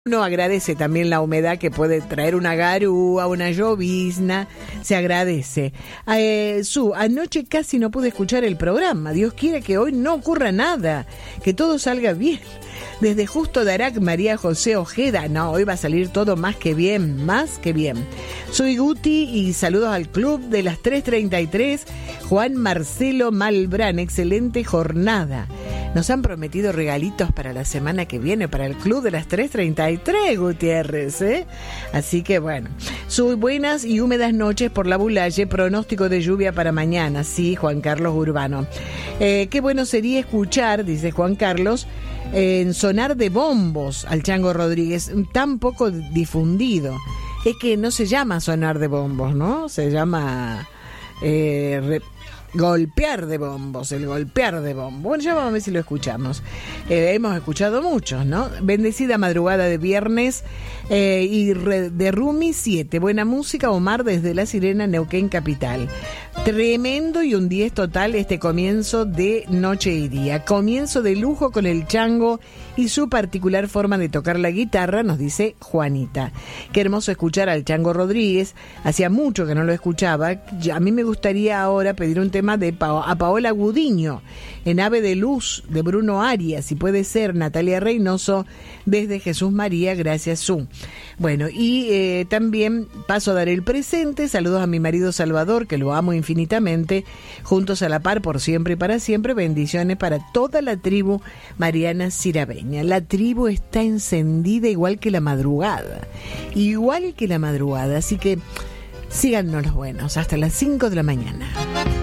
Uno agradece también la humedad que puede traer una garúa, una llovizna, se agradece. Anoche casi no pude escuchar el programa. Dios quiere que hoy no ocurra nada, que todo salga bien. Desde Justo de Arac, María José Ojeda. No, hoy va a salir todo más que bien, más que bien. Soy Guti y saludos al club de las 3:33. Juan Marcelo Malbrán, excelente jornada. Nos han prometido regalitos para la semana que viene, para el club de las 3:33, Gutiérrez, ¿eh? Así que bueno, buenas y húmedas noches por la Bulaye, pronóstico de lluvia para mañana, sí, Juan Carlos Urbano. Qué bueno sería escuchar, dice Juan Carlos, en sonar de bombos al Chango Rodríguez, tan poco difundido. Es que no se llama sonar de bombos, ¿no? Se llama golpear de bombos, el golpear de bombos. Bueno, ya vamos a ver si lo escuchamos. Hemos escuchado muchos, ¿no? Bendecida madrugada de viernes de Rumi 7. Buena música, Omar, desde La Sirena, Neuquén Capital. Tremendo y un 10 total este comienzo de noche y día. Comienzo de lujo con el Chango y su particular forma de tocar la guitarra, nos dice Juanita. Qué hermoso escuchar al Chango Rodríguez. Hacía mucho que no lo escuchaba. A mí me gustaría ahora pedir un tema de a Paola Gudiño, en Ave de Luz, de Bruno Arias, si puede ser. Natalia Reynoso, desde Jesús María, gracias Su. Bueno, y también paso a dar el presente. Saludos a mi marido Salvador, que lo amo infinitamente. Juntos a la par, por siempre y para siempre. Bendiciones para toda la tribu mariana sirabeña. La tribu está encendida igual que la madrugada. Igual que la madrugada. Así que síganos los buenos. Hasta las 5 de la mañana.